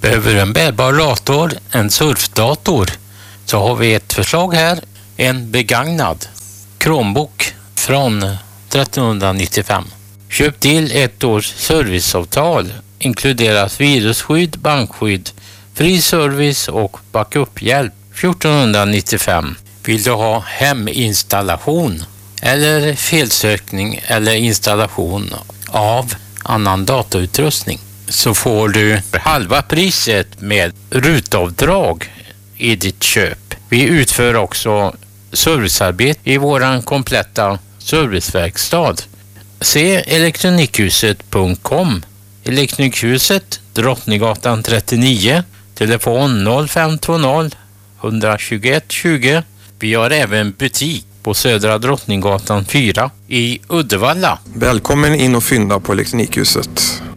Behöver du en bärbar dator, en surfdator, så har vi ett förslag här. En begagnad Chromebook från 1395. Köp till ett års serviceavtal. Inkluderas virusskydd, bankskydd, fri service och backup-hjälp. 1495. Vill du ha heminstallation eller felsökning eller installation av annan datautrustning, så får du halva priset med rutavdrag i ditt köp. Vi utför också servicearbete i våran kompletta serviceverkstad. Se elektronikhuset.com. Elektronikhuset, Drottninggatan 39, telefon 0520 121 20. Vi har även butik på Södra Drottninggatan 4 i Uddevalla. Välkommen in och fynda på Elektronikhuset.